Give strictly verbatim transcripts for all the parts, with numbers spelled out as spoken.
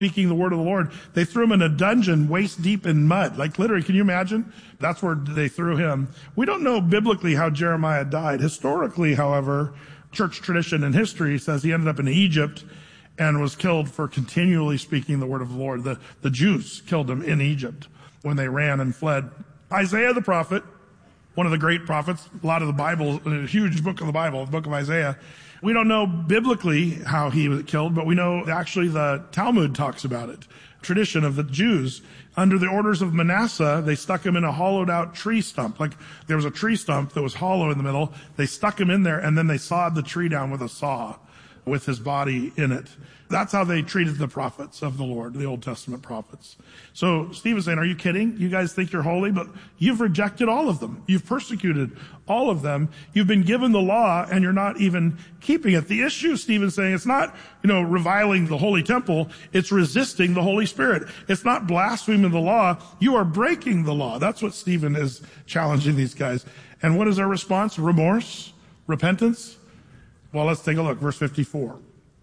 speaking the word of the Lord. They threw him in a dungeon waist deep in mud. Like literally, can you imagine? That's where they threw him. We don't know biblically how Jeremiah died. Historically, however, church tradition and history says he ended up in Egypt and was killed for continually speaking the word of the Lord. The, the Jews killed him in Egypt when they ran and fled. Isaiah the prophet, one of the great prophets, a lot of the Bible, a huge book of the Bible, the book of Isaiah. We don't know biblically how he was killed, but we know actually the Talmud talks about it. Tradition of the Jews. Under the orders of Manasseh, they stuck him in a hollowed out tree stump. Like there was a tree stump that was hollow in the middle. They stuck him in there and then they sawed the tree down with a saw with his body in it. That's how they treated the prophets of the Lord, the Old Testament prophets. So Stephen's saying, are you kidding? You guys think you're holy, but you've rejected all of them. You've persecuted all of them. You've been given the law and you're not even keeping it. The issue, Stephen's saying, it's not, you know, reviling the holy temple. It's resisting the Holy Spirit. It's not blaspheming the law. You are breaking the law. That's what Stephen is challenging these guys. And what is our response? Remorse? Repentance? Well, let's take a look. Verse fifty-four.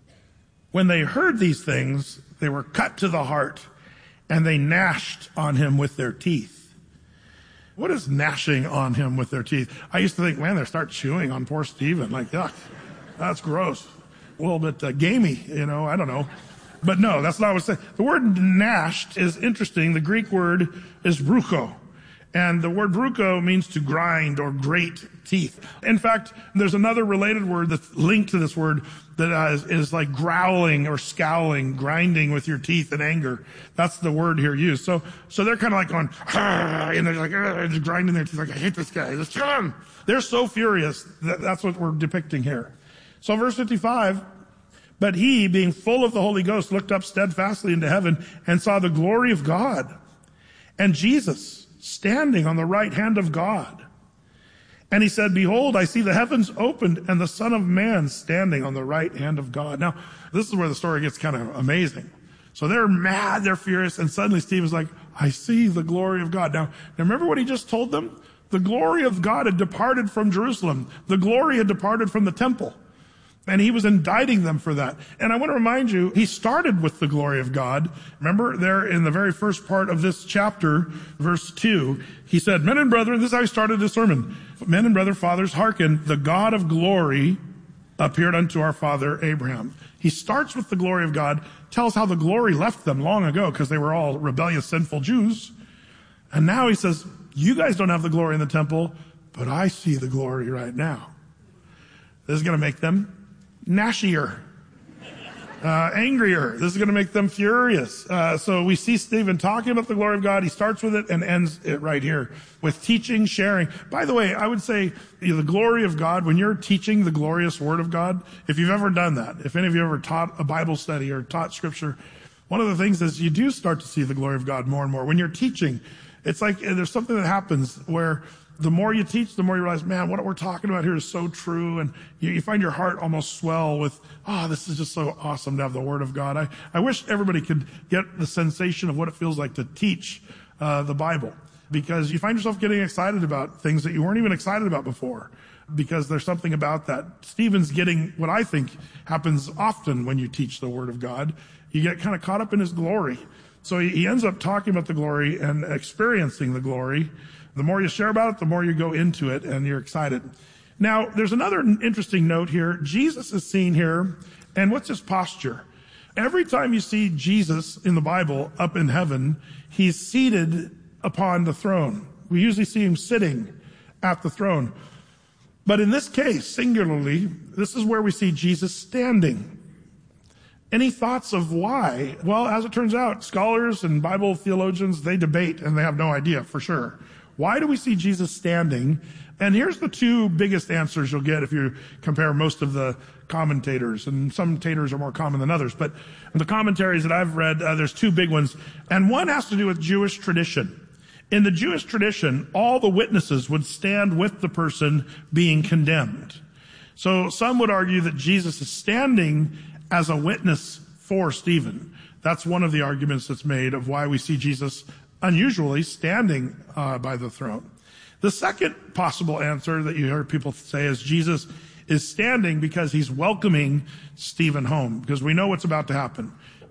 When they heard these things, they were cut to the heart, and they gnashed on him with their teeth. What is gnashing on him with their teeth? I used to think, man, they start chewing on poor Stephen. Like, yuck, that's gross. A little bit uh, gamey, you know, I don't know. But no, that's not what it's saying. The word gnashed is interesting. The Greek word is brucho. And the word brucho means to grind or grate teeth. In fact, there's another related word that's linked to this word that uh, is, is like growling or scowling, grinding with your teeth in anger. That's the word here used. So, so they're kind of like going, and they're like, just grinding their teeth like, I hate this guy. Let's kill him. They're so furious. That, that's what we're depicting here. So verse fifty-five, but he, being full of the Holy Ghost, looked up steadfastly into heaven and saw the glory of God and Jesus standing on the right hand of God. And he said, behold, I see the heavens opened and the Son of Man standing on the right hand of God. Now, this is where the story gets kind of amazing. So they're mad, they're furious, and suddenly Stephen's like, I see the glory of God. Now, now remember what he just told them? The glory of God had departed from Jerusalem. The glory had departed from the temple. And he was indicting them for that. And I want to remind you, he started with the glory of God. Remember there in the very first part of this chapter, verse two, he said, men and brethren, this is how he started his sermon. Men and brother, fathers, hearken, the God of glory appeared unto our father Abraham. He starts with the glory of God, tells how the glory left them long ago because they were all rebellious, sinful Jews. And now he says, you guys don't have the glory in the temple, but I see the glory right now. This is going to make them gnashier, uh, angrier. This is going to make them furious. Uh, so we see Stephen talking about the glory of God. He starts with it and ends it right here with teaching, sharing. By the way, I would say you know, the glory of God, when you're teaching the glorious word of God, if you've ever done that, if any of you ever taught a Bible study or taught scripture, one of the things is you do start to see the glory of God more and more. When you're teaching, it's like there's something that happens where the more you teach, the more you realize, man, what we're talking about here is so true. And you, you find your heart almost swell with, oh, this is just so awesome to have the Word of God. I, I wish everybody could get the sensation of what it feels like to teach uh, the Bible. Because you find yourself getting excited about things that you weren't even excited about before. Because there's something about that. Stephen's getting what I think happens often when you teach the Word of God. You get kind of caught up in His glory. So he, he ends up talking about the glory and experiencing the glory. The more you share about it, the more you go into it and you're excited. Now, there's another interesting note here. Jesus is seen here, and what's his posture? Every time you see Jesus in the Bible up in heaven, he's seated upon the throne. We usually see him sitting at the throne. But in this case, singularly, this is where we see Jesus standing. Any thoughts of why? Well, as it turns out, scholars and Bible theologians, they debate and they have no idea for sure. Why do we see Jesus standing? And here's the two biggest answers you'll get if you compare most of the commentators. And some taters are more common than others. But in the commentaries that I've read, uh, there's two big ones. And one has to do with Jewish tradition. In the Jewish tradition, all the witnesses would stand with the person being condemned. So some would argue that Jesus is standing as a witness for Stephen. That's one of the arguments that's made of why we see Jesus unusually standing uh, by the throne. The second possible answer that you heard people say is Jesus is standing because he's welcoming Stephen home, because we know what's about to happen.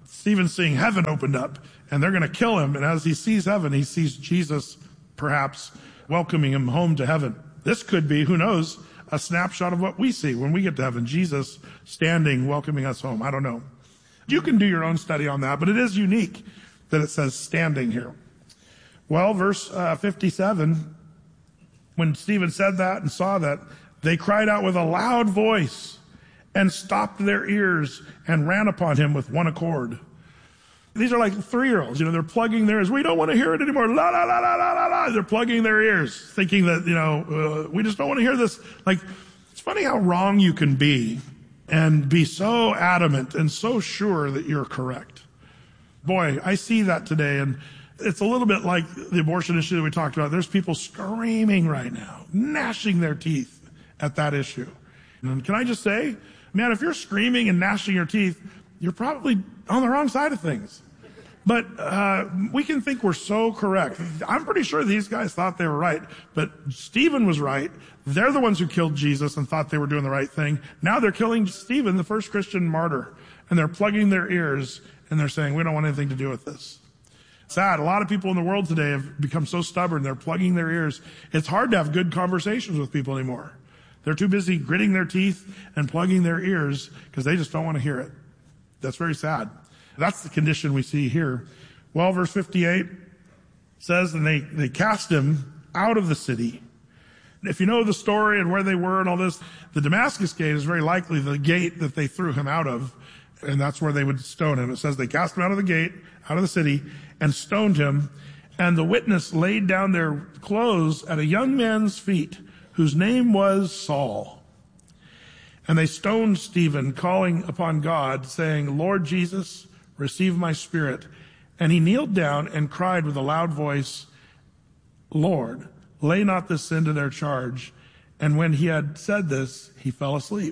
Stephen's seeing heaven opened up, and they're going to kill him. And as he sees heaven, he sees Jesus perhaps welcoming him home to heaven. This could be, who knows, a snapshot of what we see when we get to heaven. Jesus standing, welcoming us home. I don't know. You can do your own study on that, but it is unique that it says standing here. Well, verse uh, fifty-seven, when Stephen said that and saw that, they cried out with a loud voice and stopped their ears and ran upon him with one accord. These are like three-year-olds, you know, they're plugging their ears. We don't want to hear it anymore. La, la, la, la, la, la, la. They're plugging their ears, thinking that, you know, uh, we just don't want to hear this. Like, it's funny how wrong you can be and be so adamant and so sure that you're correct. Boy, I see that today, and it's a little bit like the abortion issue that we talked about. There's people screaming right now, gnashing their teeth at that issue. And can I just say, man, if you're screaming and gnashing your teeth, you're probably on the wrong side of things. But uh, we can think we're so correct. I'm pretty sure these guys thought they were right, but Stephen was right. They're the ones who killed Jesus and thought they were doing the right thing. Now they're killing Stephen, the first Christian martyr, and they're plugging their ears, and they're saying, we don't want anything to do with this. Sad. A lot of people in the world today have become so stubborn, they're plugging their ears. It's hard to have good conversations with people anymore. They're too busy gritting their teeth and plugging their ears because they just don't want to hear it. That's very sad. That's the condition we see here. Well, verse fifty-eight says, and they, they cast him out of the city. If you know the story and where they were and all this, the Damascus gate is very likely the gate that they threw him out of, and that's where they would stone him. It says they cast him out of the gate, out of the city, and stoned him. And the witness laid down their clothes at a young man's feet, whose name was Saul. And they stoned Stephen, calling upon God, saying, Lord Jesus, receive my spirit. And he kneeled down and cried with a loud voice, Lord, lay not this sin to their charge. And when he had said this, he fell asleep.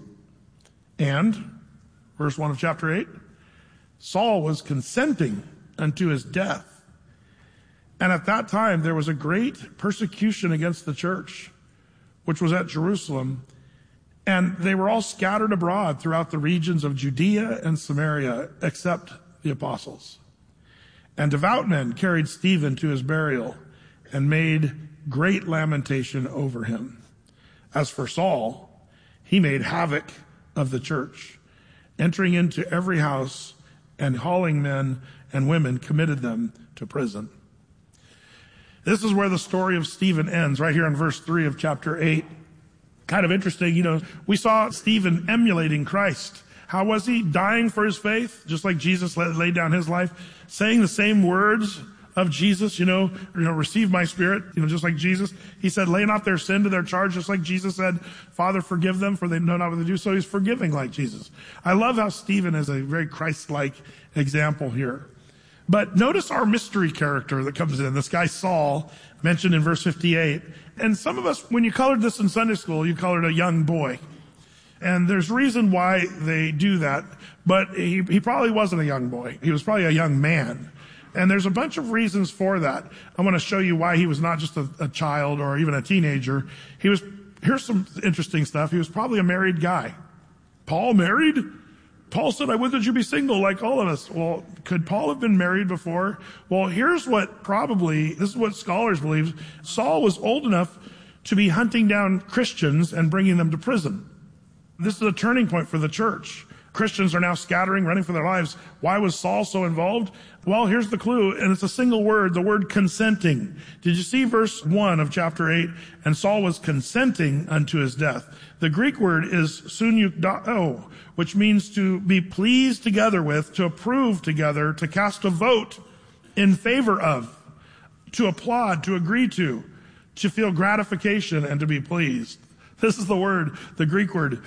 And, verse one of chapter eight, Saul was consenting unto his death. And at that time there was a great persecution against the church, which was at Jerusalem. And they were all scattered abroad throughout the regions of Judea and Samaria, except the apostles. And devout men carried Stephen to his burial and made great lamentation over him. As for Saul, he made havoc of the church, entering into every house and hauling men and women, committed them to prison. This is where the story of Stephen ends, right here in verse three of chapter eight. Kind of interesting, you know, we saw Stephen emulating Christ. How was he? Dying for his faith, just like Jesus laid down his life, saying the same words of Jesus, you know, you know, receive my spirit, you know, just like Jesus. He said, lay not their sin to their charge, just like Jesus said, Father, forgive them, for they know not what they do. So he's forgiving like Jesus. I love how Stephen is a very Christ-like example here. But notice our mystery character that comes in, this guy Saul, mentioned in verse fifty-eight. And some of us, when you colored this in Sunday school, you colored a young boy. And there's reason why they do that, but he, he probably wasn't a young boy. He was probably a young man. And there's a bunch of reasons for that. I want to show you why he was not just a, a child or even a teenager. He was, here's some interesting stuff. He was probably a married guy. Paul married? Paul said, I would that you be single like all of us. Well, could Paul have been married before? Well, here's what probably, this is what scholars believe. Saul was old enough to be hunting down Christians and bringing them to prison. This is a turning point for the church. Christians are now scattering, running for their lives. Why was Saul so involved? Well, here's the clue, and it's a single word, the word consenting. Did you see verse one of chapter eight? And Saul was consenting unto his death. The Greek word is sunukdao, which means to be pleased together with, to approve together, to cast a vote in favor of, to applaud, to agree to, to feel gratification and to be pleased. This is the word, the Greek word,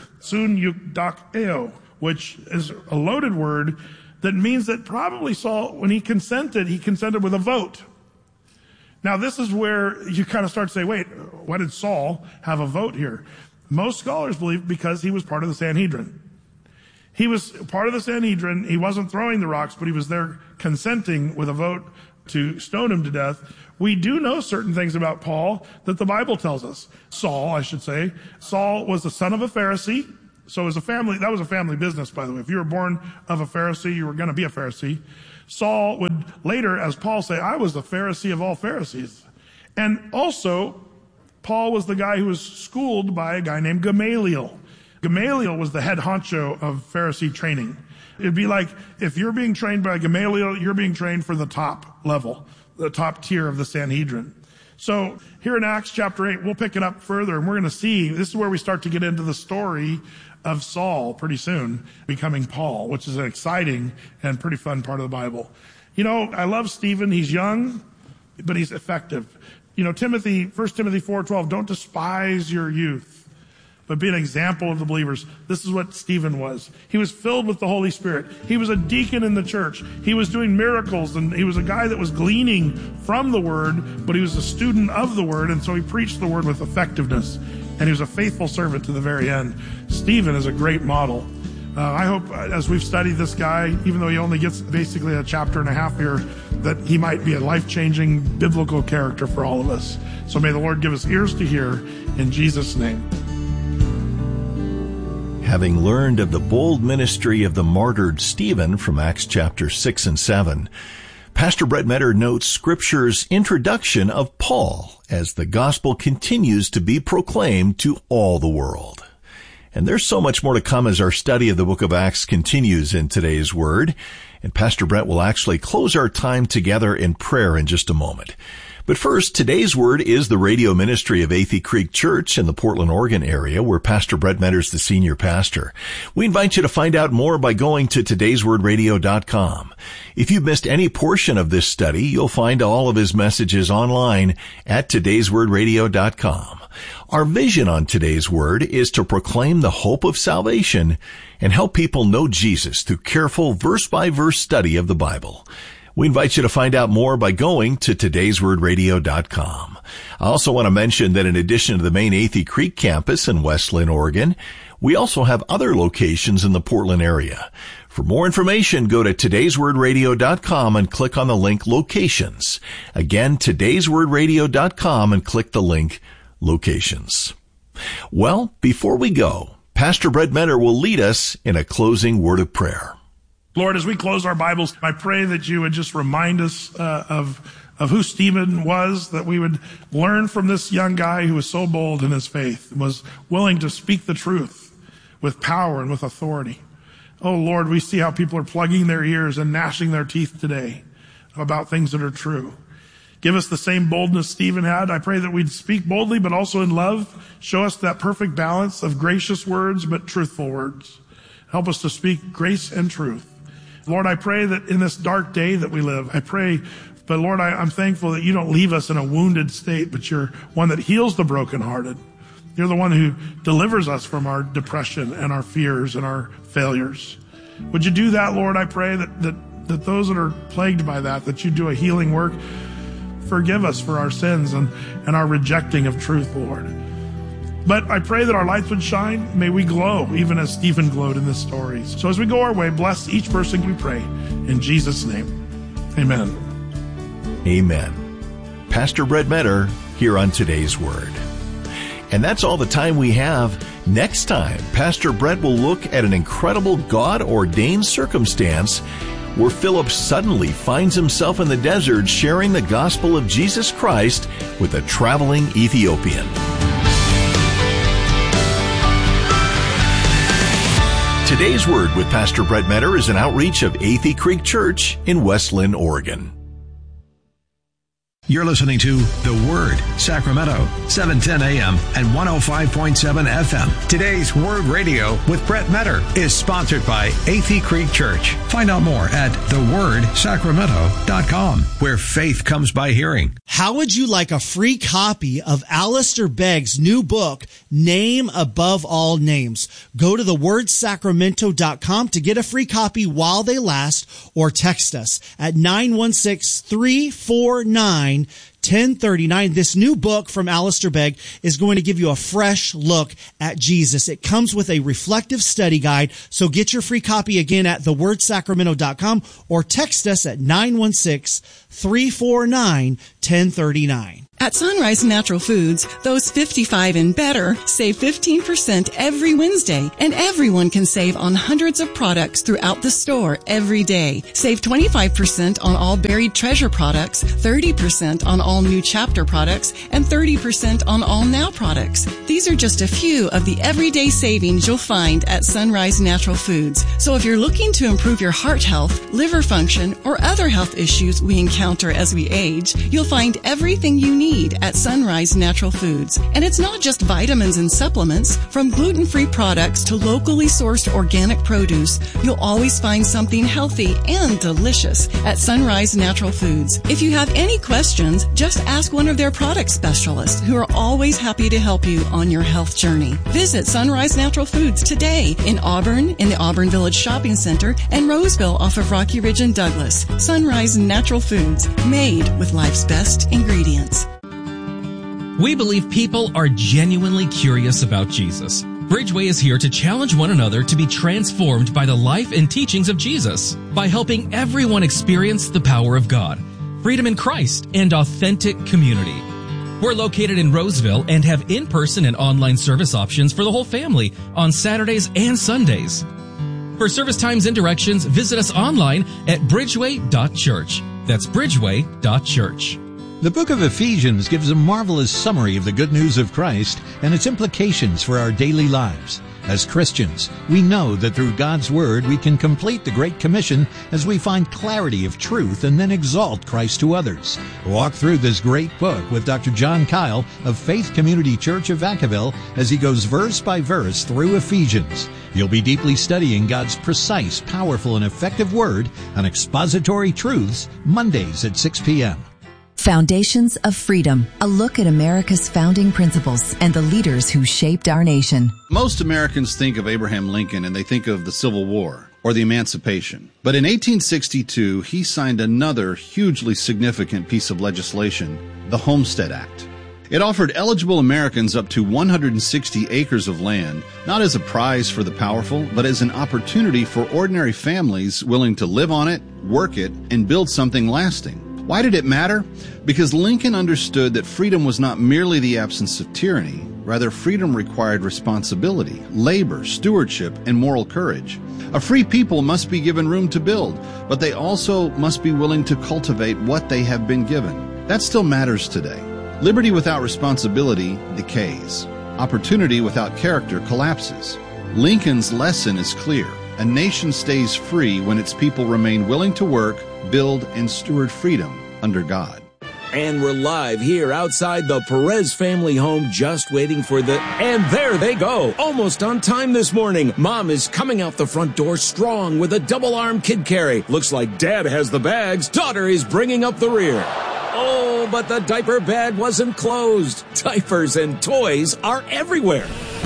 sunukdao, which is a loaded word that means that probably Saul, when he consented, he consented with a vote. Now, this is where you kind of start to say, wait, why did Saul have a vote here? Most scholars believe because he was part of the Sanhedrin. He was part of the Sanhedrin. He wasn't throwing the rocks, but he was there consenting with a vote to stone him to death. We do know certain things about Paul that the Bible tells us. Saul, I should say. Saul was the son of a Pharisee. So it was a family, that was a family business, by the way. If you were born of a Pharisee, you were going to be a Pharisee. Saul would later, as Paul say, I was the Pharisee of all Pharisees. And also, Paul was the guy who was schooled by a guy named Gamaliel. Gamaliel was the head honcho of Pharisee training. It'd be like if you're being trained by Gamaliel, you're being trained for the top level, the top tier of the Sanhedrin. So here in Acts chapter eight, we'll pick it up further, and we're going to see, this is where we start to get into the story of Saul pretty soon, becoming Paul, which is an exciting and pretty fun part of the Bible. You know, I love Stephen. He's young, but he's effective. You know, Timothy, First Timothy four twelve, don't despise your youth, but be an example of the believers. This is what Stephen was. He was filled with the Holy Spirit. He was a deacon in the church. He was doing miracles, and he was a guy that was gleaning from the word, but he was a student of the word, and so he preached the word with effectiveness, and he was a faithful servant to the very end. Stephen is a great model. Uh, I hope uh, as we've studied this guy, even though he only gets basically a chapter and a half here, that he might be a life-changing biblical character for all of us. So may the Lord give us ears to hear in Jesus' name. Having learned of the bold ministry of the martyred Stephen from Acts chapter six and seven, Pastor Brett Metter notes Scripture's introduction of Paul as the gospel continues to be proclaimed to all the world. And there's so much more to come as our study of the book of Acts continues in today's Word. And Pastor Brett will actually close our time together in prayer in just a moment. But first, today's Word is the radio ministry of Athey Creek Church in the Portland, Oregon area, where Pastor Brett Metter is the senior pastor. We invite you to find out more by going to todays word radio dot com. If you've missed any portion of this study, you'll find all of his messages online at todays word radio dot com. Our vision on today's Word is to proclaim the hope of salvation and help people know Jesus through careful verse-by-verse study of the Bible. We invite you to find out more by going to todays word radio dot com. I also want to mention that in addition to the main Athey Creek campus in West Linn, Oregon, we also have other locations in the Portland area. For more information, go to todays word radio dot com and click on the link Locations. Again, todays word radio dot com and click the link Locations. Well, before we go, Pastor Brett Metter will lead us in a closing word of prayer. Lord, as we close our Bibles, I pray that you would just remind us uh, of of who Stephen was, that we would learn from this young guy who was so bold in his faith, was willing to speak the truth with power and with authority. Oh, Lord, we see how people are plugging their ears and gnashing their teeth today about things that are true. Give us the same boldness Stephen had. I pray that we'd speak boldly, but also in love. Show us that perfect balance of gracious words, but truthful words. Help us to speak grace and truth. Lord, I pray that in this dark day that we live, I pray, but Lord, I, I'm thankful that you don't leave us in a wounded state, but you're one that heals the brokenhearted. You're the one who delivers us from our depression and our fears and our failures. Would you do that, Lord? I pray that, that, that those that are plagued by that, that you do a healing work. Forgive us for our sins and, and our rejecting of truth, Lord. But I pray that our lights would shine. May we glow, even as Stephen glowed in this story. So as we go our way, bless each person, we pray. In Jesus' name, amen. Amen. Pastor Brett Metter here on Today's Word. And that's all the time we have. Next time, Pastor Brett will look at an incredible God-ordained circumstance where Philip suddenly finds himself in the desert sharing the gospel of Jesus Christ with a traveling Ethiopian. Today's Word with Pastor Brett Metter is an outreach of Athey Creek Church in West Linn, Oregon. You're listening to The Word, Sacramento, seven ten a.m. and one oh five point seven F M. Today's Word Radio with Brett Metter is sponsored by Athey Creek Church. Find out more at the word sacramento dot com, where faith comes by hearing. How would you like a free copy of Alistair Begg's new book, Name Above All Names? Go to the word sacramento dot com to get a free copy while they last, or text us at nine one six, three four nine, ten thirty-nine. This new book from Alistair Begg is going to give you a fresh look at Jesus. It comes with a reflective study guide, so get your free copy again at the word sacramento dot com or text us at nine one six, three four nine, one zero three nine. At Sunrise Natural Foods, those fifty-five and better save fifteen percent every Wednesday, and everyone can save on hundreds of products throughout the store every day. Save twenty-five percent on all Buried Treasure products, thirty percent on all New Chapter products, and thirty percent on all Now products. These are just a few of the everyday savings you'll find at Sunrise Natural Foods. So if you're looking to improve your heart health, liver function, or other health issues we encounter as we age, you'll find everything you need at Sunrise Natural Foods. And it's not just vitamins and supplements. From gluten-free products to locally sourced organic produce, you'll always find something healthy and delicious at Sunrise Natural Foods. If you have any questions, just ask one of their product specialists who are always happy to help you on your health journey. Visit Sunrise Natural Foods today in Auburn, in the Auburn Village Shopping Center, and Roseville off of Rocky Ridge and Douglas. Sunrise Natural Foods, made with life's best ingredients. We believe people are genuinely curious about Jesus. Bridgeway is here to challenge one another to be transformed by the life and teachings of Jesus by helping everyone experience the power of God, freedom in Christ, and authentic community. We're located in Roseville and have in-person and online service options for the whole family on Saturdays and Sundays. For service times and directions, visit us online at bridgeway dot church. That's bridgeway dot church. The book of Ephesians gives a marvelous summary of the good news of Christ and its implications for our daily lives. As Christians, we know that through God's Word we can complete the Great Commission as we find clarity of truth and then exalt Christ to others. Walk through this great book with Doctor John Kyle of Faith Community Church of Vacaville as he goes verse by verse through Ephesians. You'll be deeply studying God's precise, powerful, and effective Word on expository truths, Mondays at six p.m. Foundations of Freedom, a look at America's founding principles and the leaders who shaped our nation. Most Americans think of Abraham Lincoln and they think of the Civil War or the Emancipation. But in eighteen sixty-two, he signed another hugely significant piece of legislation, the Homestead Act. It offered eligible Americans up to one hundred sixty acres of land, not as a prize for the powerful, but as an opportunity for ordinary families willing to live on it, work it, and build something lasting. Why did it matter? Because Lincoln understood that freedom was not merely the absence of tyranny. Rather, freedom required responsibility, labor, stewardship, and moral courage. A free people must be given room to build, but they also must be willing to cultivate what they have been given. That still matters today. Liberty without responsibility decays. Opportunity without character collapses. Lincoln's lesson is clear. A nation stays free when its people remain willing to work, build, and steward freedom under God. And we're live here outside the Perez family home, just waiting for the... And there they go, almost on time this morning. Mom is coming out the front door strong with a double-arm kid carry. Looks like Dad has the bags. Daughter is bringing up the rear. Oh, but the diaper bag wasn't closed. Diapers and toys are everywhere.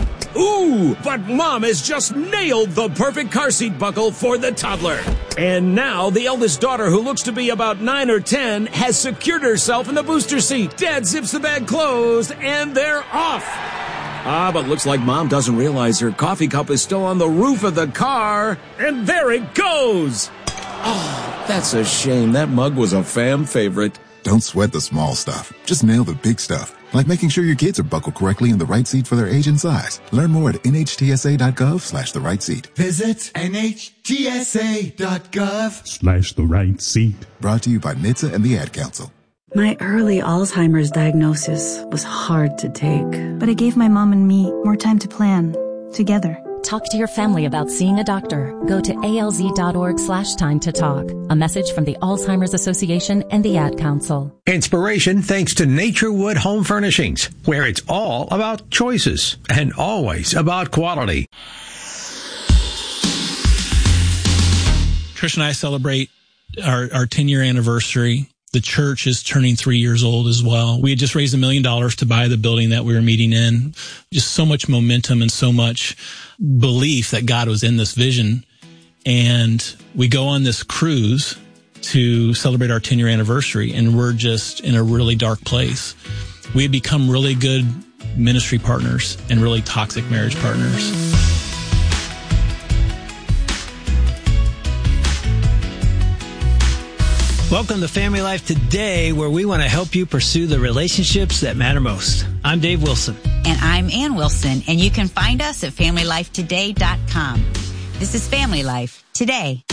Ooh, but Mom has just nailed the perfect car seat buckle for the toddler. And now the eldest daughter, who looks to be about nine or ten, has secured herself in the booster seat. Dad zips the bag closed, and they're off. Ah, but looks like Mom doesn't realize her coffee cup is still on the roof of the car. And there it goes. Oh, that's a shame. That mug was a fam favorite. Don't sweat the small stuff. Just nail the big stuff. Like making sure your kids are buckled correctly in the right seat for their age and size. Learn more at N H T S A dot gov slash the right seat. Visit N H T S A dot gov slash the right seat. Brought to you by N H T S A and the Ad Council. My early Alzheimer's diagnosis was hard to take. But it gave my mom and me more time to plan, together. Talk to your family about seeing a doctor. Go to alz.org slash time to talk. A message from the Alzheimer's Association and the Ad Council. Inspiration thanks to Naturewood Home Furnishings, where it's all about choices and always about quality. Trish and I celebrate our, our ten-year anniversary. The church is turning three years old as well. We had just raised a million dollars to buy the building that we were meeting in. Just so much momentum and so much belief that God was in this vision. And we go on this cruise to celebrate our ten-year anniversary, and we're just in a really dark place. We had become really good ministry partners and really toxic marriage partners. Welcome to Family Life Today, where we want to help you pursue the relationships that matter most. I'm Dave Wilson. And I'm Ann Wilson, and you can find us at family life today dot com. This is Family Life Today.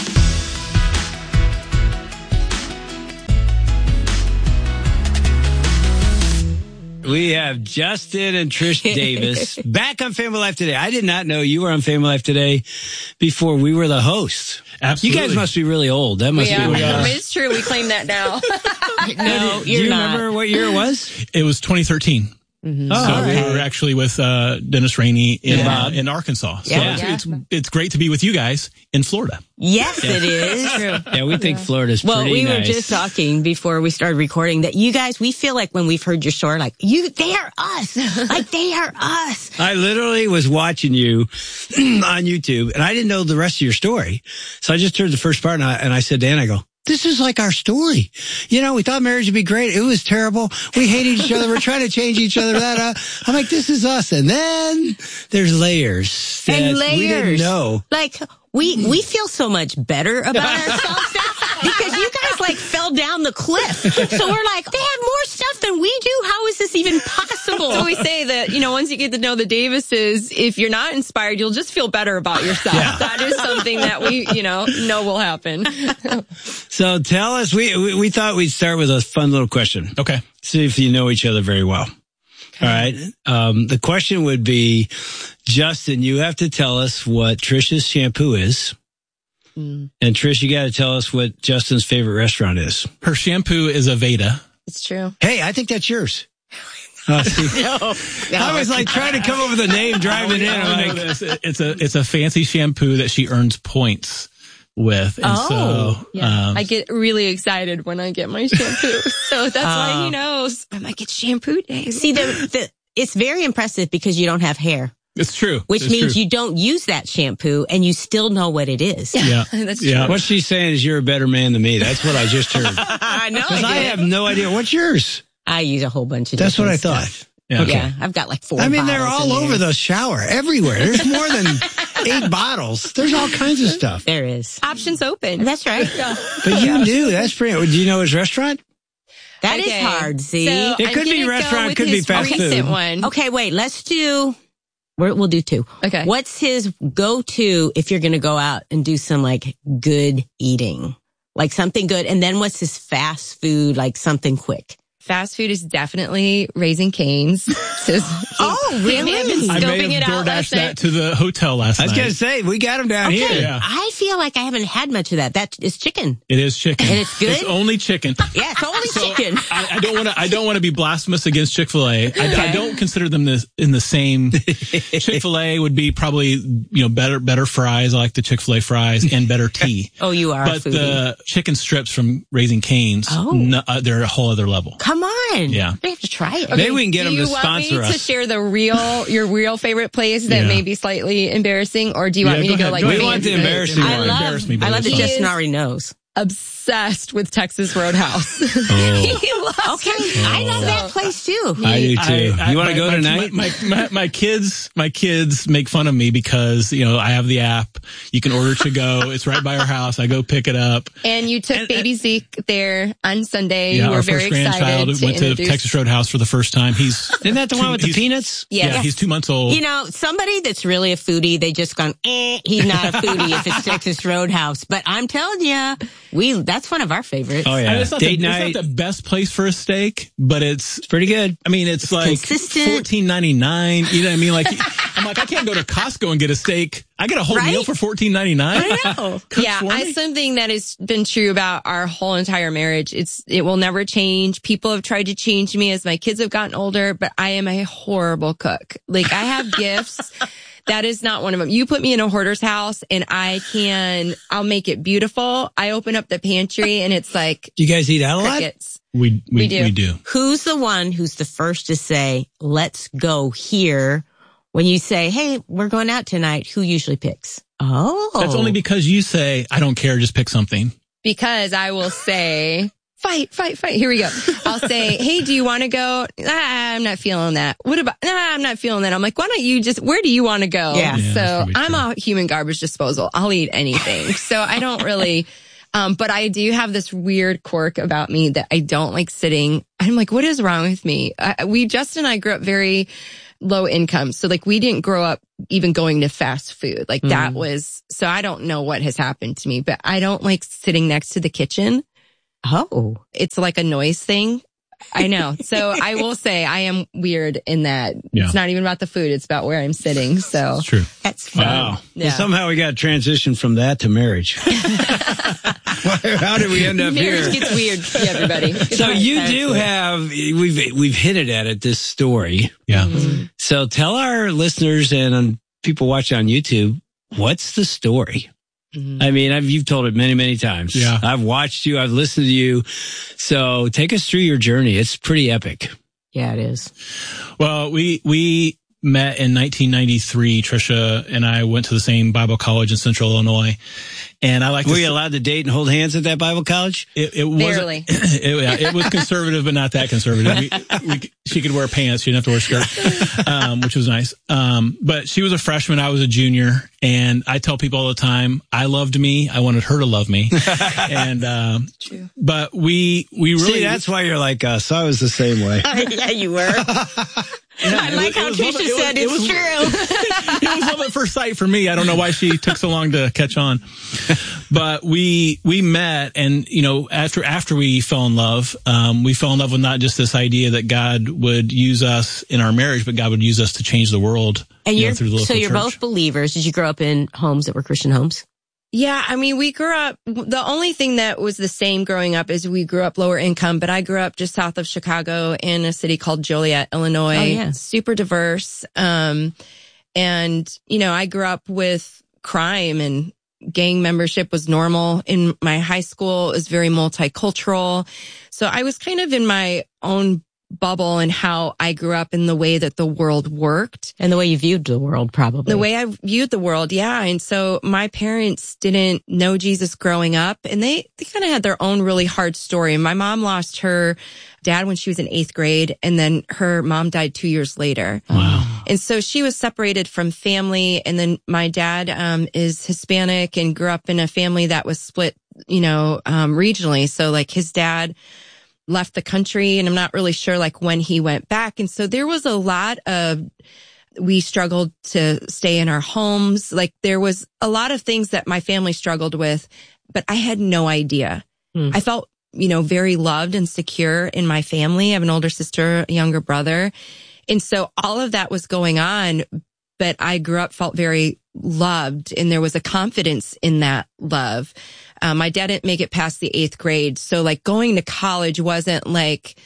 We have Justin and Trish Davis back on Family Life Today. I did not know you were on Family Life Today before we were the hosts. Absolutely. You guys must be really old. That must we be are. what uh, It's true. We claim that now. No, do you not. remember what year it was? It was twenty thirteen. Mm-hmm. So Oh, we right. were actually with uh, Dennis Rainey in, Yeah. uh, in Arkansas. So Yeah. it's, Yeah. it's it's great to be with you guys in Florida. Yes, it is. Yeah, we think Florida's Well, pretty we nice. were just talking before we started recording that you guys, we feel like when we've heard your story, like, you, they are us. Like, they are us. I literally was watching you on YouTube, and I didn't know the rest of your story. So I just heard the first part, and I, and I said to Ann, I go, this is like our story. You know, we thought marriage would be great. It was terrible. We hated each other. We're trying to change each other. Blah, blah. I'm like, this is us. And then there's layers that And layers. we didn't know. Like, we, we feel so much better about ourselves now because you guys, like, fell down the cliff. So we're like, they have more stuff than we do. How is this even possible? So we say that, you know, once you get to know the Davises, if you're not inspired, you'll just feel better about yourself. Yeah. That is something that we, you know, know will happen. So tell us, we, we, we thought we'd start with a fun little question. Okay. See if you know each other very well. All right. Um, the question would be, Justin, you have to tell us what Trish's shampoo is. Mm. And Trish, you got to tell us what Justin's favorite restaurant is. Her shampoo is Aveda. It's true. Hey, I think that's yours. Uh, see, No. I was like trying to come up with a name driving in. I'm like, This. It's a it's a fancy shampoo that she earns points with. And Oh, so, yeah. um, I get really excited when I get my shampoo. So that's why he knows. I'm like, it's shampoo day. See, the, the, it's very impressive because you don't have hair. It's true. Which It's means true. you don't use that shampoo and you still know what it is. Yeah. That's Yeah. true. what she's saying is you're a better man than me. That's what I just heard. I know. Because I have no idea. What's yours? I use a whole bunch of That's what I different thought. stuff. Yeah. Okay. Yeah, I've got like four. I mean, they're bottles all in over there. the shower, everywhere. There's more than eight bottles. There's all kinds of stuff. There is. Options open. That's right. But you do. That's pretty. Do you know his restaurant? That is Okay. hard. See, So It I'm could be gonna go restaurant, with could be his fast recent food. one. okay, wait. Let's do. We're, we'll do two. Okay. What's his go-to if you're going to go out and do some like good eating, like something good, and then what's his fast food, like something quick? Fast food is definitely Raising Cane's. Oh, He may have been I may scoping it have out last DoorDashed that night. to the hotel last I was night. going to say, we got them down Okay, here. Yeah. I feel like I haven't had much of that. That is chicken. It is chicken. And it's good? It's only chicken. Yeah, it's only So, chicken. I, I don't want to. I don't want to be blasphemous against Chick-fil-A. I, I don't consider them this, in the same. Chick-fil-A would be probably you know better better fries. I like the Chick-fil-A fries and better tea. Oh, you are a But foodie. the chicken strips from Raising Cane's, Oh. no, uh, they're a whole other level. Come on. Yeah. We have to try it. Maybe we can get Do them you to want me sponsor to us. share the real, your real favorite place that Yeah. may be slightly embarrassing, or do you want Yeah, me go to go ahead. like Go we ahead. want the fancy? embarrassing I one. love, Embarrass me, I love that baby. Justin He is- already knows. Obsessed with Texas Roadhouse. Oh. He loves Okay, it. I love that place too. I do too. I- I- you want to my- go my- tonight? My, my, my, my kids, my kids make fun of me because, you know, I have the app. You can order to go. It's right by our house. I go pick it up. And you took And- baby Zeke there on Sunday. Yeah, you were our very first grandchild excited to went to introduce. Texas Roadhouse for the first time. He's Isn't that the two- one with the he's- peanuts? Yes. Yeah, he's two months old. You know, somebody that's really a foodie, they just gone, eh, he's not a foodie if it's Texas Roadhouse. But I'm telling you, we, that's one of our favorites. Oh, yeah. And it's not, Date the, night. it's not the best place for a steak, but it's, It's pretty good. I mean, it's, like consistent. fourteen ninety-nine. You know what I mean? Like, I'm like, I can't go to Costco and get a steak. I get a whole Right? meal for fourteen ninety-nine. I know. Yeah, I, something that has been true about our whole entire marriage. It's it will never change. People have tried to change me as my kids have gotten older, but I am a horrible cook. Like I have gifts. That is not one of them. You put me in a hoarder's house and I can, I'll make it beautiful. I open up the pantry and it's like Do you guys eat out a lot? crickets. We, we, We do. we do. Who's the one who's the first to say, let's go here? When you say, hey, we're going out tonight, who usually picks? Oh. That's only because you say, I don't care, just pick something. because I will say, fight, fight, fight. Here we go. I'll say, hey, do you want to go? Ah, I'm not feeling that. What about, nah, I'm not feeling that. I'm like, why don't you just, where do you want to go? Yeah. Yeah, so I'm true. a human garbage disposal. I'll eat anything. So I don't really, um, but I do have this weird quirk about me that I don't like sitting. I'm like, what is wrong with me? I, we, Justin and I grew up very low income. So like we didn't grow up even going to fast food. Like mm. that was, so I don't know what has happened to me, but I don't like sitting next to the kitchen. Oh, it's like a noise thing. I know. So I will say I am weird in that Yeah. it's not even about the food. It's about where I'm sitting. So It's true. That's fun. Wow. Yeah. Well, somehow we got to transition from that to marriage. How did we end up marriage here? gets weird. Yeah, everybody. So you do have, we've, we've hinted at it, this story. Yeah. Mm-hmm. So tell our listeners and um, people watching on YouTube, what's the story? Mm-hmm. I mean, I've, you've told it many, many times. Yeah. I've watched you. I've listened to you. So take us through your journey. It's pretty epic. Yeah, it is. Well, we, we met in nineteen ninety-three. Trisha and I went to the same Bible college in Central Illinois. And I like to Were say- you allowed to date and hold hands at that Bible college? It, it wasn't, Barely. it, yeah, it was conservative, but not that conservative. We, we, she could wear pants. She didn't have to wear a skirt, um, which was nice. Um, but she was a freshman. I was a junior. And I tell people all the time, I loved me. I wanted her to love me. and, um, True. but we, we really, See, that's why you're like us. I was the same way. Yeah, you were. Yeah, I it like was- how it was Trisha love- it was- said it it's was- true. it was love at first sight for me. I don't know why she took so long to catch on, but we, we met and, you know, after, after we fell in love, um, we fell in love with not just this idea that God would use us in our marriage, but God would use us to change the world. And you know, you're, through the local so you're church. both believers. Did you grow up in homes that were Christian homes? Yeah, I mean, we grew up, the only thing that was the same growing up is we grew up lower income, but I grew up just south of Chicago in a city called Joliet, Illinois. Oh, yeah. Super diverse. Um, and, you know, I grew up with crime and gang membership was normal. In my high school, it was very multicultural. So I was kind of in my own bubble and how I grew up in the way that the world worked. And the way you viewed the world, probably. The way I viewed the world, yeah. And so my parents didn't know Jesus growing up, and they, they kind of had their own really hard story. My mom lost her dad when she was in eighth grade, and then her mom died two years later. Wow. And so she was separated from family, and then my dad um is Hispanic and grew up in a family that was split, you know, um regionally. So like his dad left the country, and I'm not really sure like when he went back. And so there was a lot of, we struggled to stay in our homes. Like there was a lot of things that my family struggled with, but I had no idea. Hmm. I felt, you know, very loved and secure in my family. I have an older sister, a younger brother. And so all of that was going on, but I grew up, felt very loved, and there was a confidence in that love. Um, my dad didn't make it past the eighth grade. So like going to college wasn't like,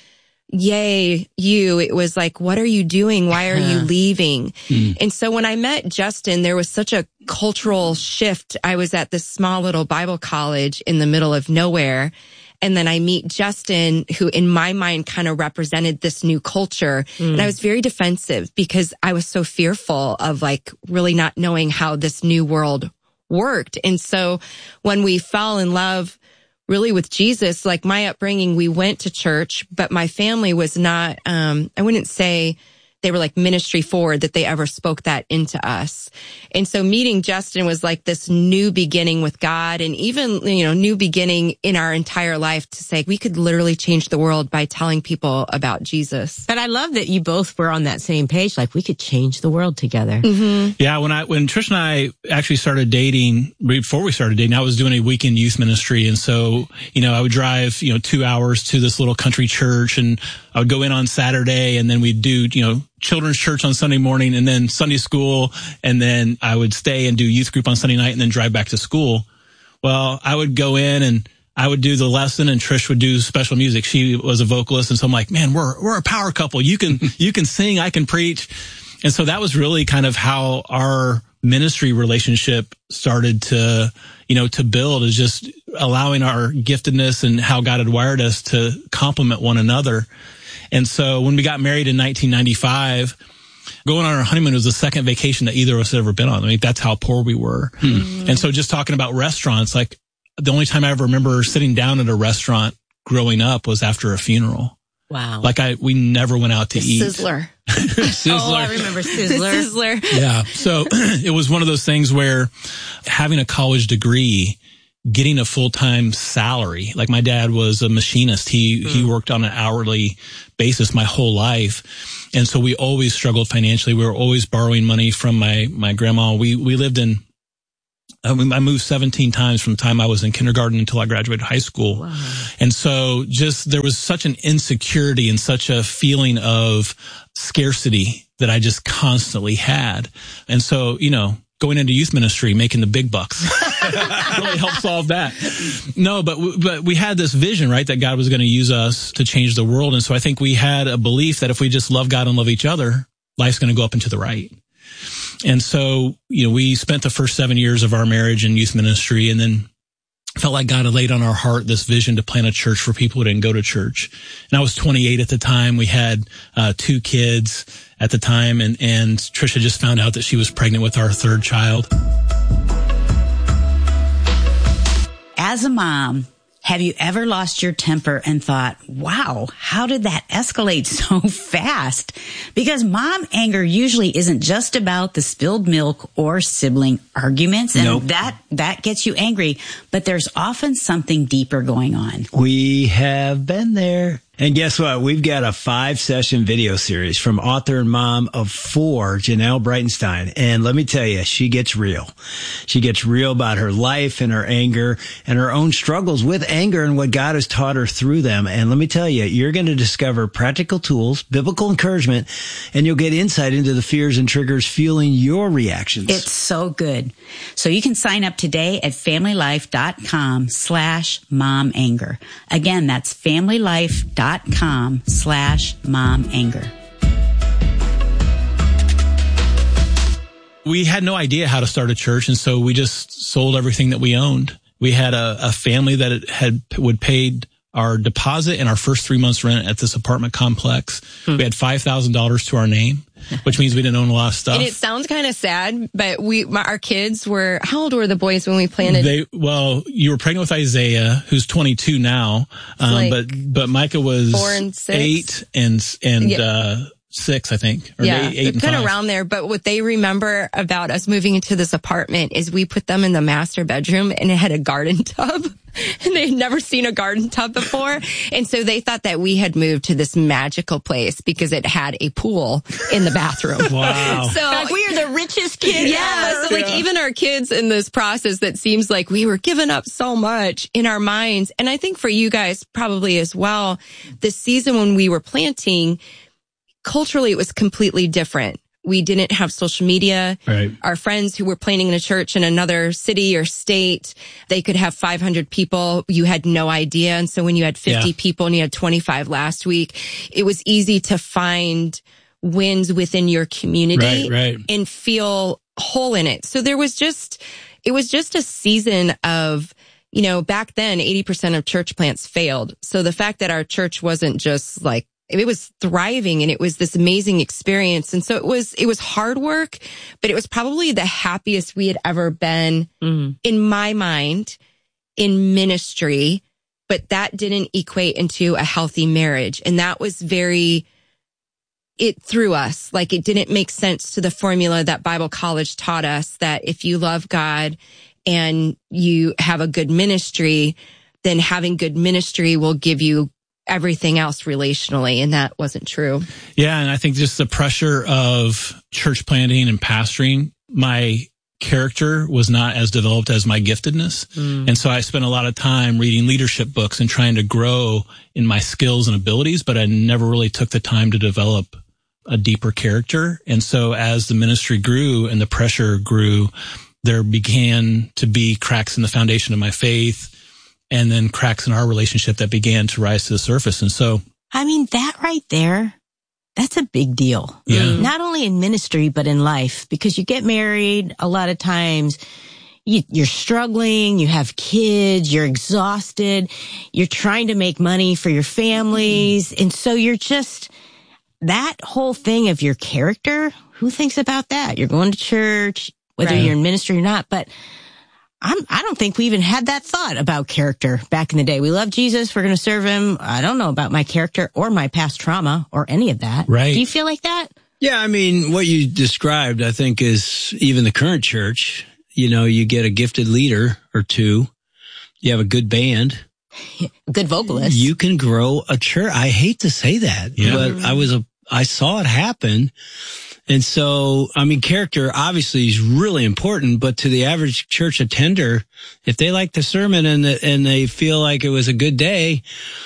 yay, you. It was like, what are you doing? Why are you leaving? Mm. And so when I met Justin, there was such a cultural shift. I was at this small little Bible college in the middle of nowhere. And then I meet Justin, who in my mind kind of represented this new culture. Mm. And I was very defensive because I was so fearful of like really not knowing how this new world worked. And so when we fell in love really with Jesus, like my upbringing, we went to church, but my family was not, um, I wouldn't say they were like ministry forward that they ever spoke that into us. And so meeting Justin was like this new beginning with God, and even, you know, new beginning in our entire life to say we could literally change the world by telling people about Jesus. But I love that you both were on that same page. Like we could change the world together. Mm-hmm. Yeah. When I, when Trish and I actually started dating, before we started dating, I was doing a weekend youth ministry. And so, you know, I would drive, you know, two hours to this little country church, and I would go in on Saturday, and then we'd do, you know, children's church on Sunday morning, and then Sunday school. And then I would stay and do youth group on Sunday night and then drive back to school. Well, I would go in and I would do the lesson, and Trish would do special music. She was a vocalist. And so I'm like, man, we're, we're a power couple. You can, you can sing, I can preach. And so that was really kind of how our ministry relationship started to, you know, to build, is just allowing our giftedness and how God had wired us to complement one another. And so when we got married in nineteen ninety-five, going on our honeymoon was the second vacation that either of us had ever been on. I mean, that's how poor we were. Hmm. And so just talking about restaurants, like the only time I ever remember sitting down at a restaurant growing up was after a funeral. Wow. Like I, we never went out to the eat. Sizzler. Sizzler. Oh, I remember Sizzler. The Sizzler. Yeah. So it was one of those things where having a college degree, getting a full-time salary, like my dad was a machinist. He, mm. he worked on an hourly basis my whole life. And so we always struggled financially. We were always borrowing money from my, my grandma. We, we lived in, I moved seventeen times from the time I was in kindergarten until I graduated high school. Wow. And so just there was such an insecurity and such a feeling of scarcity that I just constantly had. And so, you know, going into youth ministry, making the big bucks really helped solve that. No, but, but we had this vision, right, that God was going to use us to change the world. And so I think we had a belief that if we just love God and love each other, life's going to go up and to the right. And so, you know, we spent the first seven years of our marriage in youth ministry, and then felt like God had laid on our heart this vision to plant a church for people who didn't go to church. And I was twenty-eight at the time. We had uh, two kids at the time, and, and Trisha just found out that she was pregnant with our third child. As a mom, have you ever lost your temper and thought, wow, how did that escalate so fast? Because mom anger usually isn't just about the spilled milk or sibling arguments. And Nope. that, that gets you angry, but there's often something deeper going on. We have been there. And guess what? We've got a five-session video series from author and mom of four, Janelle Breitenstein. And let me tell you, she gets real. She gets real about her life and her anger and her own struggles with anger and what God has taught her through them. And let me tell you, you're going to discover practical tools, biblical encouragement, and you'll get insight into the fears and triggers fueling your reactions. It's so good. So you can sign up today at familylife.com slash mom anger. Again, that's familylife.com slash mom anger. We had no idea how to start a church, and so we just sold everything that we owned. We had a, a family that had would paid our deposit and our first three months rent at this apartment complex. Hmm. We had five thousand dollars to our name, which means we didn't own a lot of stuff. And it sounds kind of sad, but we, my, our kids were, how old were the boys when we planted? They, well, you were pregnant with Isaiah, who's twenty-two now. Um, like but, but Micah was four and six. eight and, and, Yeah. uh, six, I think, or yeah, eight, eight and kind five. of around there. But what they remember about us moving into this apartment is we put them in the master bedroom and it had a garden tub. And they had never seen a garden tub before. And so they thought that we had moved to this magical place because it had a pool in the bathroom. Wow. So Like we are the richest kids yeah, ever. so like Yeah. even our kids in this process that seems like we were giving up so much in our minds. And I think for you guys probably as well, this season when we were planting, culturally it was completely different. We didn't have social media. Right. Our friends who were planning in a church in another city or state, they could have five hundred people. You had no idea. And so when you had fifty Yeah. people and you had twenty-five last week, it was easy to find wins within your community Right, right. and feel whole in it. So there was just, it was just a season of, you know, back then eighty percent of church plants failed. So the fact that our church wasn't just like, it was thriving and it was this amazing experience. And so it was, it was hard work, but it was probably the happiest we had ever been Mm. in my mind in ministry, but that didn't equate into a healthy marriage. And that was very, it threw us. Like it didn't make sense to the formula that Bible college taught us that if you love God and you have a good ministry, then having good ministry will give you everything else relationally. And that wasn't true. Yeah. And I think just the pressure of church planting and pastoring, my character was not as developed as my giftedness. Mm. And so I spent a lot of time reading leadership books and trying to grow in my skills and abilities, but I never really took the time to develop a deeper character. And so as the ministry grew and the pressure grew, there began to be cracks in the foundation of my faith, and then cracks in our relationship that began to rise to the surface. And so, I mean, that right there, that's a big deal. Yeah. Not only in ministry, but in life, because you get married a lot of times. You, you're struggling, you have kids, you're exhausted, you're trying to make money for your families. And so you're just, that whole thing of your character, who thinks about that? You're going to church, whether Right. you're in ministry or not, but I'm, I don't think we even had that thought about character back in the day. We love Jesus. We're going to serve him. I don't know about my character or my past trauma or any of that. Right. Do you feel like that? Yeah, I mean, what you described, I think, is even the current church. You know, you get a gifted leader or two. You have a good band. Good vocalist. You can grow a church. I hate to say that, yeah. but I was a, I saw it happen. And so, I mean, character obviously is really important, but to the average church attender, if they like the sermon and the, and they feel like it was a good day,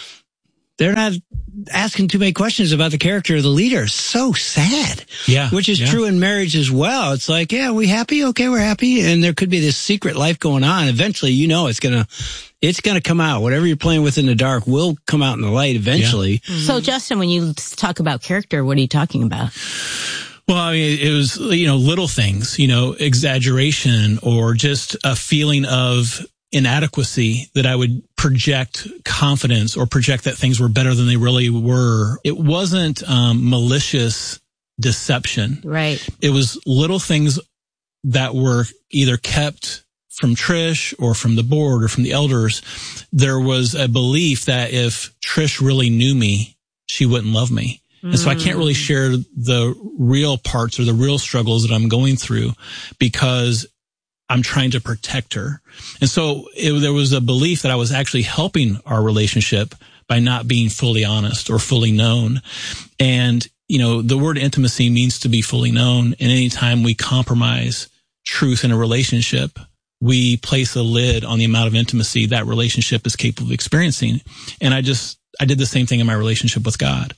they're not asking too many questions about the character of the leader. So sad. Yeah. Which is yeah. true in marriage as well. It's like, yeah, we happy? Okay, we're happy. And there could be this secret life going on. Eventually, you know, it's going to, it's going to come out. Whatever you're playing with in the dark will come out in the light eventually. Yeah. Mm-hmm. So, Justin, when you talk about character, what are you talking about? Well, I mean, it was, you know, little things, you know, exaggeration or just a feeling of inadequacy that I would project confidence or project that things were better than they really were. It wasn't um, malicious deception. Right. It was little things that were either kept from Trish or from the board or from the elders. There was a belief that if Trish really knew me, she wouldn't love me. And so I can't really share the real parts or the real struggles that I'm going through because I'm trying to protect her. And so it, there was a belief that I was actually helping our relationship by not being fully honest or fully known. And, you know, the word intimacy means to be fully known. And anytime we compromise truth in a relationship, we place a lid on the amount of intimacy that relationship is capable of experiencing. And I just, I did the same thing in my relationship with God.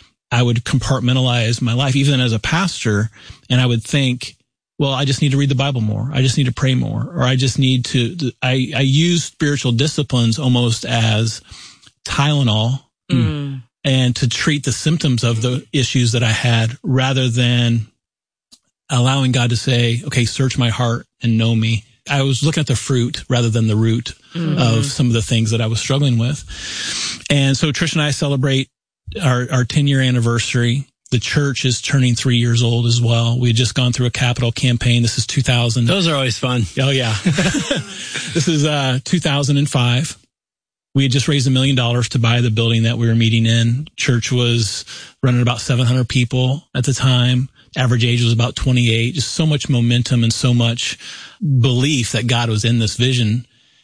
I would compartmentalize my life, even as a pastor, and I would think, well, I just need to read the Bible more. I just need to pray more. Or I just need to, I, I use spiritual disciplines almost as Tylenol mm. and to treat the symptoms of the issues that I had rather than allowing God to say, okay, search my heart and know me. I was looking at the fruit rather than the root mm. of some of the things that I was struggling with. And so Trish and I celebrate our, our ten year anniversary. The church is turning three years old as well. We had just gone through a capital campaign. This is two thousand. Those are always fun. Oh, yeah. This is uh, two thousand five. We had just raised a million dollars to buy the building that we were meeting in. Church was running about seven hundred people at the time. Average age was about twenty-eight. Just so much momentum and so much belief that God was in this vision.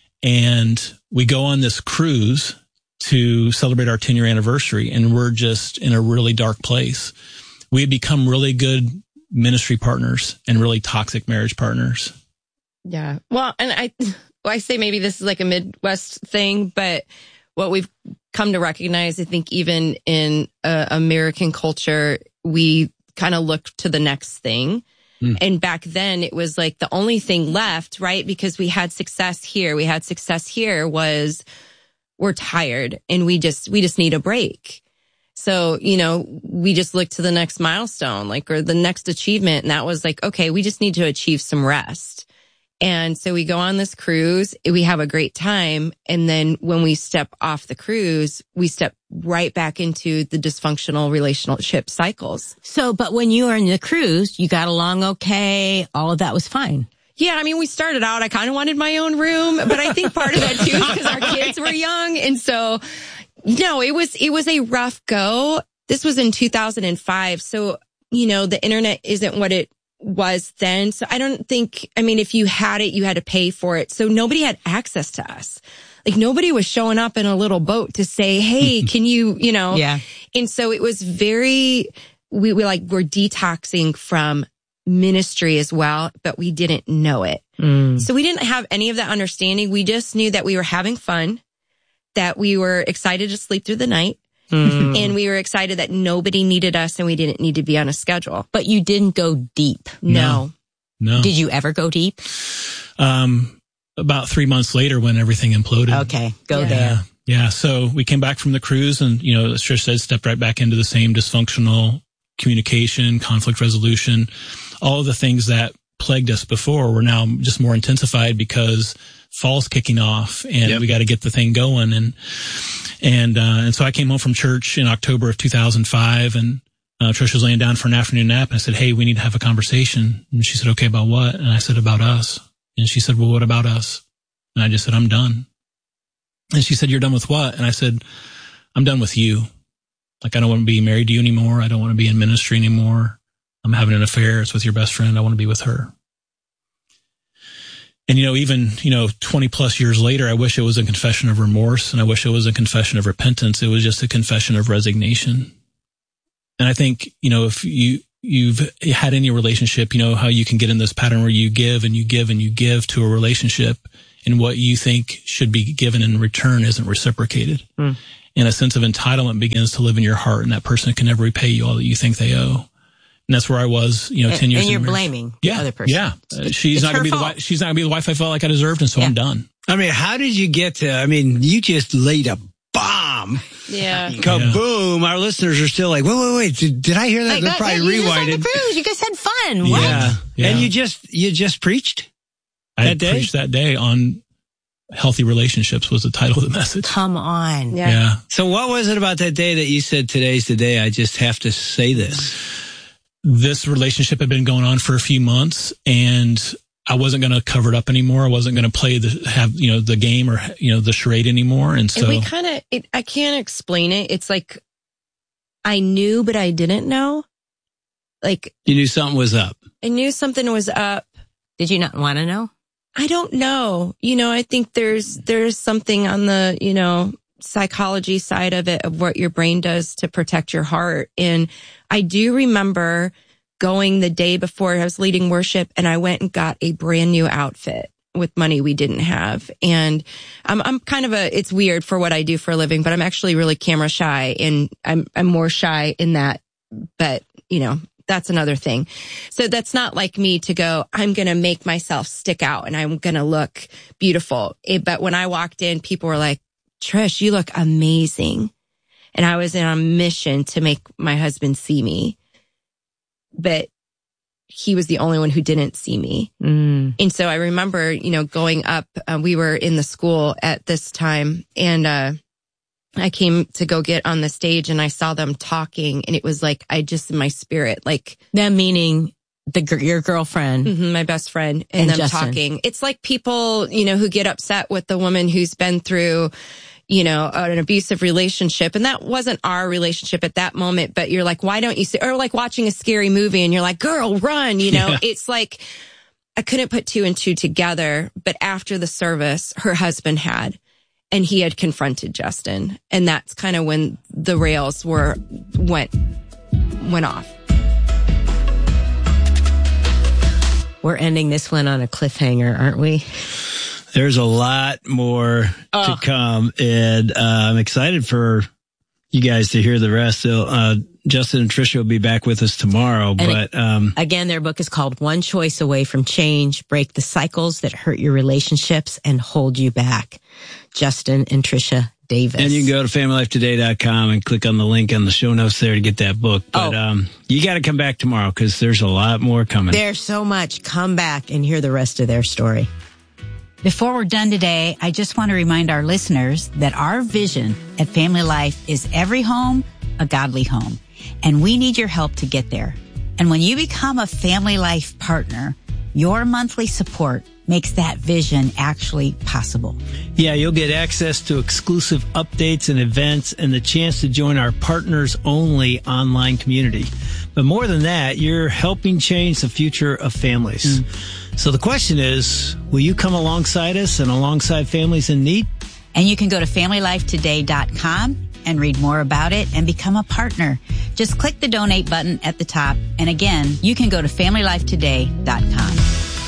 And we go on this cruise to celebrate our ten year anniversary, and we're just in a really dark place. We had become really good ministry partners and really toxic marriage partners. Yeah. Well, and I, well, I say maybe this is like a Midwest thing, but what we've come to recognize, I think even in uh, American culture, we kind of look to the next thing. Mm. And back then it was like the only thing left, right? Because we had success here. We had success here was we're tired and we just, we just need a break. So, you know, we just look to the next milestone, like, or the next achievement. And that was like, okay, we just need to achieve some rest. And so we go on this cruise, we have a great time. And then when we step off the cruise, we step right back into the dysfunctional relationship cycles. So, but when you were in the cruise, you got along okay. All of that was fine. Yeah, I mean, we started out, I kind of wanted my own room, but I think part of that too is because our kids were young. And so, you know, it was, it was a rough go. This was in two thousand five. So, you know, the internet isn't what it was then. So I don't think, I mean, if you had it, you had to pay for it. So nobody had access to us. Like nobody was showing up in a little boat to say, hey, can you, you know? Yeah. And so it was very, we were like, we're detoxing from ministry as well, but we didn't know it. Mm. So we didn't have any of that understanding. We just knew that we were having fun, that we were excited to sleep through the night, mm. and we were excited that nobody needed us and we didn't need to be on a schedule. But you didn't go deep. No. No. Did you ever go deep? Um, about three months later when everything imploded. Okay, go yeah. there. Yeah. So we came back from the cruise and, you know, as Trish said, stepped right back into the same dysfunctional communication, conflict resolution. All of the things that plagued us before were now just more intensified because fall's kicking off and yep. we got to get the thing going. And, and, uh, and so I came home from church in October of two thousand five and, uh, Trish was laying down for an afternoon nap and I said, hey, we need to have a conversation. And she said, okay, about what? And I said, about us. And she said, well, what about us? And I just said, I'm done. And she said, you're done with what? And I said, I'm done with you. Like, I don't want to be married to you anymore. I don't want to be in ministry anymore. I'm having an affair. It's with your best friend. I want to be with her. And, you know, even, you know, twenty plus years later, I wish it was a confession of remorse, and I wish it was a confession of repentance. It was just a confession of resignation. And I think, you know, if you, you've had any relationship, you know how you can get in this pattern where you give and you give and you give to a relationship, and what you think should be given in return isn't reciprocated. Mm. And a sense of entitlement begins to live in your heart, and that person can never repay you all that you think they owe. And that's where I was, you know, and, ten years. And you're in blaming yeah, the other person. Yeah, uh, she's not going to be the wife. She's not going to be the wife I felt like I deserved, and so yeah. I'm done. I mean, how did you get to? I mean, you just laid a bomb. Yeah. Kaboom! Yeah. Our listeners are still like, wait, wait, wait. Did, did I hear that? Like, They're that, probably that, you rewinded. You just had to cruise. You guys had fun. What? Yeah. yeah. And you just you just preached. I that day? preached that day on healthy relationships was the title of the message. Come on. Yeah. yeah. So what was it about that day that you said, today's the day I just have to say this? This relationship had been going on for a few months, and I wasn't going to cover it up anymore. I wasn't going to play the, have, you know, the game or, you know, the charade anymore. And so and we kind of, I can't explain it. It's like, I knew, but I didn't know. Like, you knew something was up. I knew something was up. Did you not want to know? I don't know. You know, I think there's, there's something on the, you know, psychology side of it, of what your brain does to protect your heart. And I do remember going the day before I was leading worship, and I went and got a brand new outfit with money we didn't have. And I'm, I'm kind of a, it's weird for what I do for a living, but I'm actually really camera shy, and I'm, I'm more shy in that, but you know, that's another thing. So that's not like me to go, I'm going to make myself stick out and I'm going to look beautiful. It, but when I walked in, people were like, Trish, you look amazing. And I was on a mission to make my husband see me. But he was the only one who didn't see me. Mm. And so I remember, you know, going up, uh, we were in the school at this time, and uh, I came to go get on the stage, and I saw them talking, and it was like, I just, in my spirit, like. Them meaning the your girlfriend. Mm-hmm, my best friend, and, and them Justin. Talking. It's like people, you know, who get upset with the woman who's been through, you know, an abusive relationship. And that wasn't our relationship at that moment, but you're like, why don't you see, or like watching a scary movie and you're like, girl, run, you know, yeah. It's like, I couldn't put two and two together. But after the service, her husband had, and he had confronted Justin. And that's kind of when the rails were, went, went off. We're ending this one on a cliffhanger, aren't we? There's a lot more oh. to come, and uh, I'm excited for you guys to hear the rest. So, uh, Justin and Tricia will be back with us tomorrow. And but um, again, their book is called One Choice Away from Change, Break the Cycles That Hurt Your Relationships and Hold You Back. Justin and Tricia Davis. And you can go to family life today dot com and click on the link on the show notes there to get that book. But oh. um, you got to come back tomorrow, because there's a lot more coming. There's so much. Come back and hear the rest of their story. Before we're done today, I just want to remind our listeners that our vision at Family Life is every home, a godly home. And we need your help to get there. And when you become a Family Life partner, your monthly support makes that vision actually possible. Yeah, you'll get access to exclusive updates and events and the chance to join our partners only online community. But more than that, you're helping change the future of families. Mm. So the question is, will you come alongside us and alongside families in need? And you can go to family life today dot com and read more about it and become a partner. Just click the donate button at the top. And again, you can go to family life today dot